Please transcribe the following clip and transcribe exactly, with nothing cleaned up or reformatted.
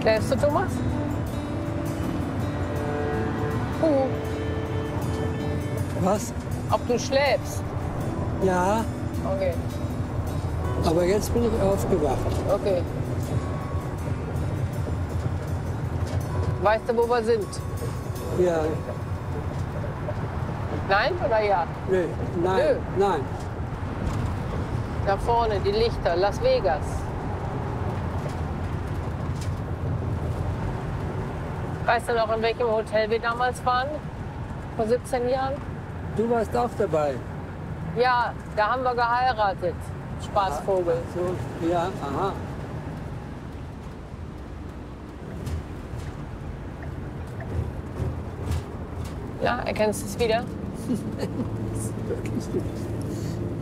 Schläfst du, Thomas? Uh, Was? ob du schläfst? Ja, Okay, aber jetzt bin ich aufgewacht. okay. Weißt du, wo wir sind? Ja, Nein oder ja? nö, nein, nein. Da vorne, die Lichter, Las Vegas. Weißt du noch, in welchem Hotel wir damals waren? Vor siebzehn Jahren? Du warst auch dabei. Ja, da haben wir geheiratet. Spaßvogel. So, ja, aha. Ja, erkennst du es wieder? Wirklich nicht.